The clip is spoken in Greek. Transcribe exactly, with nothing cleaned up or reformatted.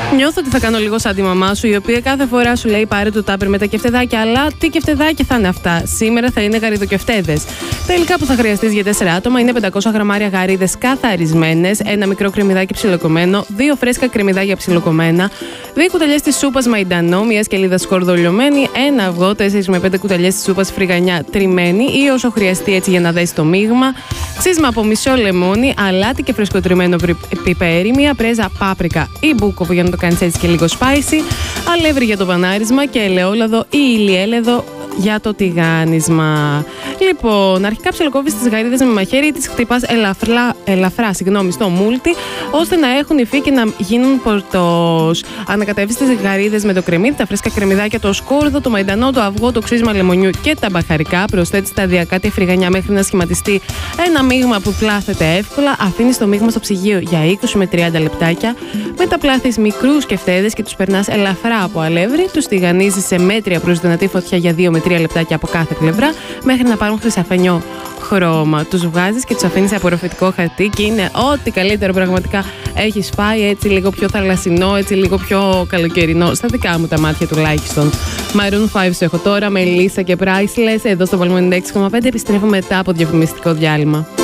Νιώθω ότι θα κάνω λίγο σαν τη μαμά σου, η οποία κάθε φορά σου λέει πάρε το τάπερ με τα κεφτεδάκια, αλλά τι κεφτεδάκια θα είναι αυτά? Σήμερα θα είναι γαριδοκεφτέδες. Τα υλικά που θα χρειαστείς για τέσσερα άτομα είναι πεντακόσια γραμμάρια γαρίδες καθαρισμένες, ένα μικρό κρεμμυδάκι ψιλοκομμένο, δύο φρέσκα κρεμμυδάκια ψιλοκομμένα, δύο κουταλιές της σούπας μαϊντανό, μια σκελίδα σκόρδο λιωμένη, ένα αυγό, τέσσερα με πέντε κουταλιές της σούπας φρυγανιά τριμμένη ή όσο χρειαστεί έτσι για να δέσει το μείγμα, ξύσμα από μισό λεμόνι, αλάτι και φρεσκοτριμμένο πιπέρι, μια πρέζα πάπρικα ή μπούκοβο για να το κάνεις έτσι και λίγο spicy, αλεύρι για το πανάρισμα και ελαιόλαδο ή ηλιέλεδο για το τηγάνισμα. Λοιπόν, αρχικά ψιλοκόβεις τις γαρίδες με μαχαίρι ή τις χτυπάς ελαφρά, ελαφρά συγγνώμη, στο μούλτι, ώστε να έχουν υφή και να γίνουν πορτός. Ανακατεύεις τις γαρίδες με το κρεμμύδι, τα φρέσκα κρεμμυδάκια, το σκόρδο, το μαϊντανό, το αυγό, το ξύσμα λεμονιού και τα μπαχαρικά. Προσθέτεις σταδιακά τη φρυγανιά μέχρι να σχηματιστεί ένα μείγμα που πλάθεται εύκολα. Αφήνεις το μείγμα στο ψυγείο για είκοσι με τριάντα λεπτάκια. Μετά πλάθεις μικρούς κεφτέδες και τους περνάς ελαφρά από αλεύρι. Τους τηγανίζεις σε μέτρια προς δυνατή φωτιά για δύο με τρία λεπτάκια από κάθε πλευρά μέχρι να πάρουν χρυσαφενιό χρώμα. Τους βγάζεις και τους αφήνεις σε απορροφητικό χαρτί και είναι ό,τι καλύτερο πραγματικά έχεις φάει, έτσι λίγο πιο θαλασσινό, έτσι λίγο πιο καλοκαιρινό, στα δικά μου τα μάτια τουλάχιστον. Maroon πέντε σου έχω τώρα με Lisa και Priceless εδώ στο Valmont ενενήντα έξι κόμμα πέντε. Επιστρέφω μετά από διαφημιστικό διάλειμμα.